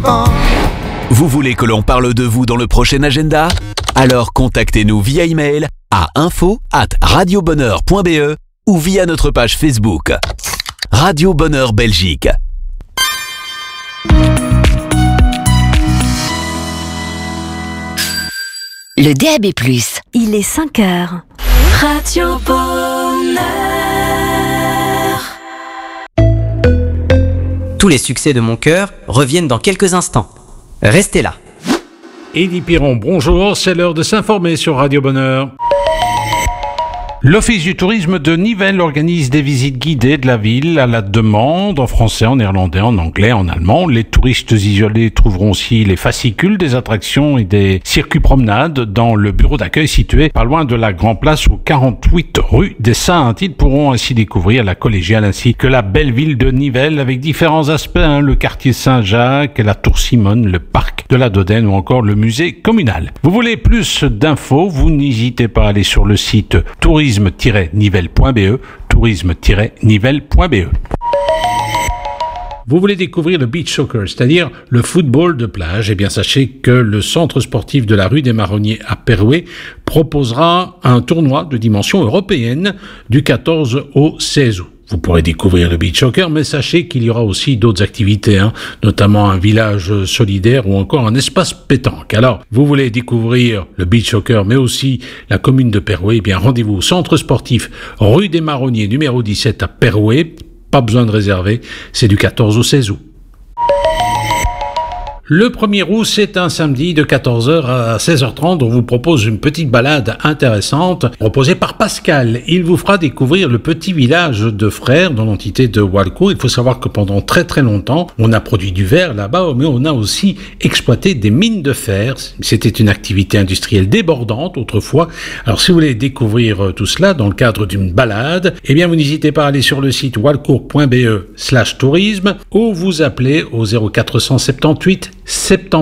dépend. Vous voulez que l'on parle de vous dans le prochain agenda ? Alors contactez-nous via email à info@radiobonheur.be ou via notre page Facebook. Radio Bonheur Belgique. Le DAB+. Il est 5 heures. Radio Bonheur. Tous les succès de mon cœur reviennent dans quelques instants. Restez là. Élie Piron, bonjour, c'est l'heure de s'informer sur Radio Bonheur. L'Office du tourisme de Nivelles organise des visites guidées de la ville à la demande, en français, en néerlandais, en anglais, en allemand. Les touristes isolés trouveront aussi les fascicules des attractions et des circuits promenades dans le bureau d'accueil situé pas loin de la Grand Place au 48 rue des Saintes. Ils pourront ainsi découvrir la collégiale ainsi que la belle ville de Nivelles avec différents aspects, le quartier Saint-Jacques, la tour Simone, le parc de la Dodène ou encore le musée communal. Vous voulez plus d'infos? Vous n'hésitez pas à aller sur le site tourisme-nivelle.be, tourisme-nivelle.be. Vous voulez découvrir le beach soccer, c'est-à-dire le football de plage? Eh bien, sachez que le centre sportif de la rue des Marronniers à Perouet proposera un tournoi de dimension européenne du 14 au 16 août. Vous pourrez découvrir le beach soccer, mais sachez qu'il y aura aussi d'autres activités, notamment un village solidaire ou encore un espace pétanque. Alors, vous voulez découvrir le beach soccer, mais aussi la commune de Perouet? Eh bien, rendez-vous au centre sportif rue des Marronniers, numéro 17 à Perouet. Pas besoin de réserver, c'est du 14 au 16 août. Le 1er août, c'est un samedi de 14h à 16h30. On vous propose une petite balade intéressante proposée par Pascal. Il vous fera découvrir le petit village de Frères dans l'entité de Walcourt. Il faut savoir que pendant très très longtemps, on a produit du verre là-bas, mais on a aussi exploité des mines de fer. C'était une activité industrielle débordante autrefois. Alors si vous voulez découvrir tout cela dans le cadre d'une balade, eh bien vous n'hésitez pas à aller sur le site walcourt.be/tourisme ou vous appelez au 0478 70